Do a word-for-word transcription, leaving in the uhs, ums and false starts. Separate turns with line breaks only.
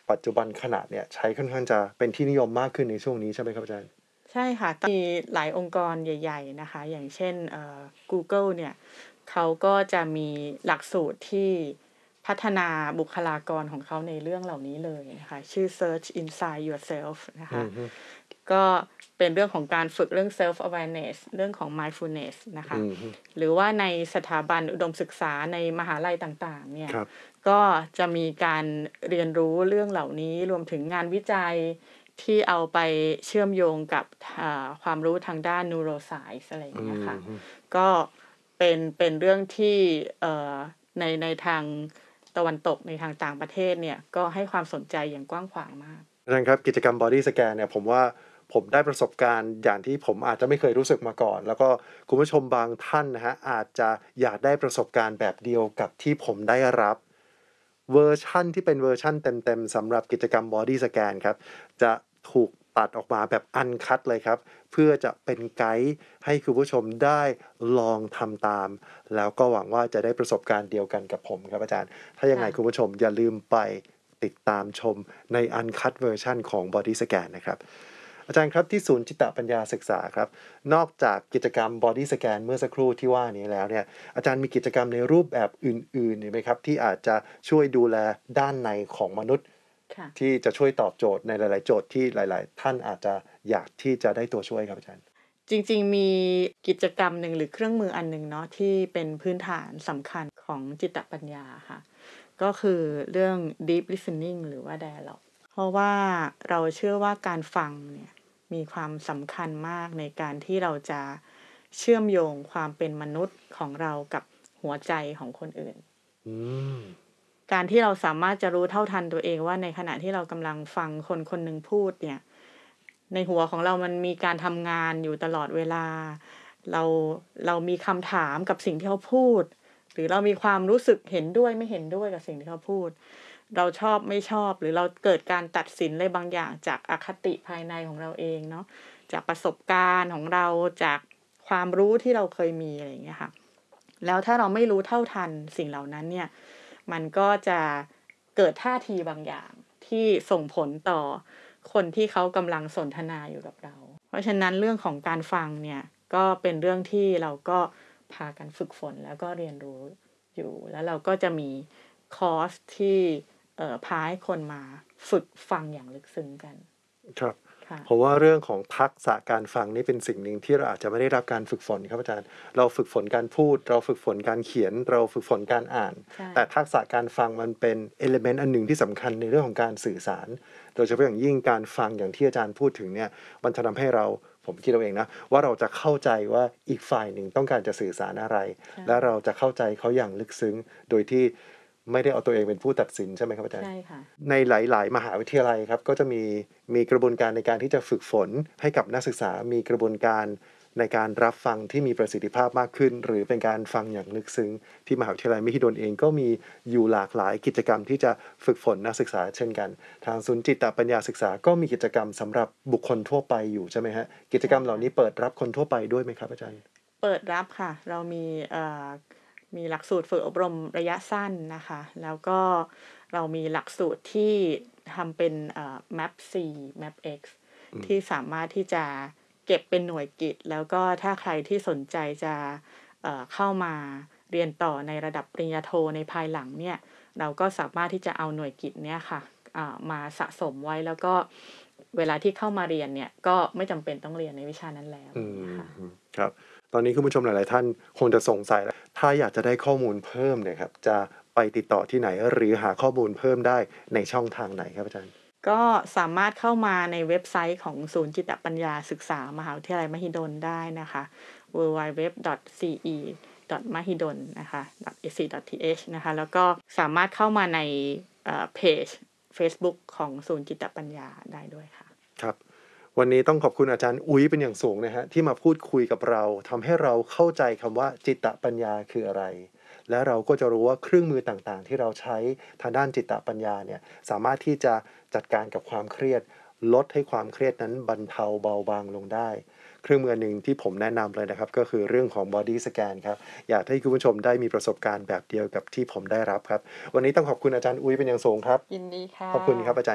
ปัจจุบันขณะเนี่ยใช้ค่อนข้างจะเป็นที่นิยมมากขึ้นในช่วงนี้ใช่ไหมครับอาจารย์
ใช่ค่ะมีหลายองค์กรใหญ่ๆนะคะอย่างเช่นเอ่อ Google เนี่ยเขาก็จะมีหลักสูตรที่พัฒนาบุคลากรของเขาในเรื่องเหล่านี้เลยนะคะชื่อ Search Inside Yourself นะคะก็เป็นเรื่องของการฝึกเรื่อง self awareness เรื่องของ mindfulness นะคะหรือว่าในสถาบันอุดมศึกษาในมหาลัยต่างๆเนี่ยก็จะมีการเรียนรู้เรื่องเหล่านี้รวมถึงงานวิจัยที่เอาไปเชื่อมโยงกับความรู้ทางด้าน neuroscience อะไรอย่างเงี้ยค่ะก็เป็นเป็นเรื่องที่ในในทางตะวันตกในทางต่างประเทศเนี่ยก็ให้ความสนใจอย่างกว้างขวางมาก
อาจารย์ครับกิจกรรม Body Scan เนี่ยผมว่าผมได้ประสบการณ์อย่างที่ผมอาจจะไม่เคยรู้สึกมาก่อนแล้วก็คุณผู้ชมบางท่านนะฮะอาจจะอยากได้ประสบการณ์แบบเดียวกับที่ผมได้รับเวอร์ชั่นที่เป็นเวอร์ชั่นเต็มๆสำหรับกิจกรรม Body Scan ครับจะถูกตัดออกมาแบบอันคัตเลยครับเพื่อจะเป็นไกด์ให้คุณผู้ชมได้ลองทำตามแล้วก็หวังว่าจะได้ประสบการณ์เดียวกันกับผมครับอาจารย์ถ้ายังไงคุณผู้ชมอย่าลืมไปติดตามชมในอันคัตเวอร์ชันของ Body Scan นะครับอาจารย์ครับที่ศูนย์จิตปัญญาศึกษาครับนอกจากกิจกรรม Body Scan เมื่อสักครู่ที่ว่านี้แล้วเนี่ยอาจารย์มีกิจกรรมในรูปแบบอื่นๆไหมครับที่อาจจะช่วยดูแลด้านในของมนุษย์ที่จะช่วยตอบโจทย์ในหลายๆโจทย์ที่หลายๆท่านอาจจะอยากที่จะได้ตัวช่วยครับอาจารย์
จริงๆมีกิจกรรมหนึ่งหรือเครื่องมืออันหนึ่งเนาะที่เป็นพื้นฐานสำคัญของจิตปัญญาค่ะก็คือเรื่อง deep listening หรือว่า dialogue เพราะว่าเราเชื่อว่าการฟังเนี่ยมีความสำคัญมากในการที่เราจะเชื่อมโยงความเป็นมนุษย์ของเรากับหัวใจของคนอื่นการที่เราสามารถจะรู้เท่าทันตัวเองว่าในขณะที่เรากำลังฟังคนคนหนึ่งพูดเนี่ยในหัวของเรามันมีการทำงานอยู่ตลอดเวลาเราเรามีคำถามกับสิ่งที่เขาพูดหรือเรามีความรู้สึกเห็นด้วยไม่เห็นด้วยกับสิ่งที่เขาพูดเราชอบไม่ชอบหรือเราเกิดการตัดสินอะไรบางอย่างจากอคติภายในของเราเองเนาะจากประสบการณ์ของเราจากความรู้ที่เราเคยมีอะไรอย่างเงี้ยค่ะแล้วถ้าเราไม่รู้เท่าทันสิ่งเหล่านั้นเนี่ยมันก็จะเกิดท่าทีบางอย่างที่ส่งผลต่อคนที่เขากำลังสนทนาอยู่กับเราเพราะฉะนั้นเรื่องของการฟังเนี่ยก็เป็นเรื่องที่เราก็พากันฝึกฝนแล้วก็เรียนรู้อยู่แล้วเราก็จะมีคอร์สที่เอ่อพาให้คนมาฝึกฟังอย่างลึกซึ้งกัน
ครับเพราะว่าเรื่องของทักษะการฟังนี่เป็นสิ่งหนึ่งที่เราอาจจะไม่ได้รับการฝึกฝนครับอาจารย์เราฝึกฝนการพูดเราฝึกฝนการเขียนเราฝึกฝนการอ่านแต่ทักษะการฟังมันเป็นเอลิเมนต์อันหนึ่งที่สำคัญในเรื่องของการสื่อสารโดยเฉพาะอย่างยิ่งการฟังอย่างที่อาจารย์พูดถึงเนี่ยมันจะทำให้เราผมคิดเอาเองนะว่าเราจะเข้าใจว่าอีกฝ่ายหนึ่งต้องการจะสื่อสารอะไรและเราจะเข้าใจเขาอย่างลึกซึ้งโดยที่ไม่ได้เอาตัวเองเป็นผู้ตัดสินใช่ไหมครับอาจารย์ใช่ค่ะในหลายๆมหาวิทยาลัยครับก็จะมีมีกระบวนการในการที่จะฝึกฝนให้กับนักศึกษามีกระบวนการในการรับฟังที่มีประสิทธิภาพมากขึ้นหรือเป็นการฟังอย่างลึกซึ้งที่มหาวิทยาลัยมหิดลเองก็มีอยู่หลากหลายกิจกรรมที่จะฝึกฝนนักศึกษาเช่นกันทางศูนย์จิตปัญญาศึกษาก็มีกิจกรรมสำหรับบุคคลทั่วไปอยู่ใช่ไหมฮะกิจกรรมเหล่านี้เปิดรับคนทั่วไปด้วยไหมครับอาจารย์
เปิดรับค่ะเรามีเอ่อมีหลักสูตรฝึกอบรมระยะสั้นนะคะแล้วก็เรามีหลักสูตรที่ทำเป็นเอ่อ แมป ซี แมป เอ็กซ์ ที่สามารถที่จะเก็บเป็นหน่วยกิตแล้วก็ถ้าใครที่สนใจจะเอ่อเข้ามาเรียนต่อในระดับปริญญาโทในภายหลังเนี่ยเราก็สามารถที่จะเอาหน่วยกิตเนี้ยค่ะมาสะสมไว้แล้วก็เวลาที่เข้ามาเรียนเนี่ยก็ไม่จำเป็นต้องเรียนในวิชานั้นแล้วนะคะ
ครับตอนนี้คุณผู้ชมหลายๆท่านคงจะสงสัยแล้วถ้าอยากจะได้ข้อมูลเพิ่มเนี่ยครับจะไปติดต่อที่ไหนหรือหาข้อมูลเพิ่มได้ในช่องทางไหนครับอาจารย์
ก็สามารถเข้ามาในเว็บไซต์ของศูนย์จิตปัญญาศึกษามหาวิทยาลัยมหิดลได้นะคะ ดับเบิลยู ดับเบิลยู ดับเบิลยู ดอท ซี อี ดอท มหิดล นะคะ .เอ ซี ดอท ที เอช นะคะแล้วก็สามารถเข้ามาในเพจ Facebook ของศูนย์จิตปัญญาได้ด้วยค่ะ
ครับวันนี้ต้องขอบคุณอาจารย์อุ๊ยเป็นอย่างสูงนะฮะที่มาพูดคุยกับเราทำให้เราเข้าใจคำว่าจิตปัญญาคืออะไรและเราก็จะรู้ว่าเครื่องมือต่างๆที่เราใช้ทางด้านจิตปัญญาเนี่ยสามารถที่จะจัดการกับความเครียดลดให้ความเครียดนั้นบรรเทาเบาบางลงได้เครื่องมือหนึ่งที่ผมแนะนำเลยนะครับก็คือเรื่องของ Body Scan ครับอยากให้คุณผู้ชมได้มีประสบการณ์แบบเดียวกับที่ผมได้รับครับวันนี้ต้องขอบคุณอาจารย์อุ๊ยเป็นอย่างสูงครับ
ยินดีค่ะ
ขอบคุณครับอาจารย์